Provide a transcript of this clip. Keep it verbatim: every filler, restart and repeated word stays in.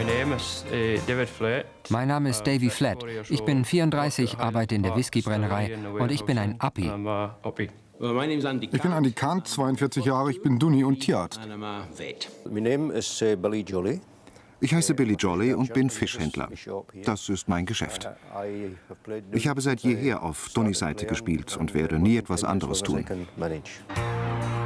Mein Name ist Davy Flatt. Ich bin vierunddreißig, arbeite in der Whiskybrennerei und ich bin ein Appi. Ich bin Andy Kant, zweiundvierzig Jahre, ich bin Dunni und Tierarzt. Mein Name ist Billy Jolly. Ich heiße Billy Jolly und bin Fischhändler. Das ist mein Geschäft. Ich habe seit jeher auf Donnys Seite gespielt und werde nie etwas anderes tun.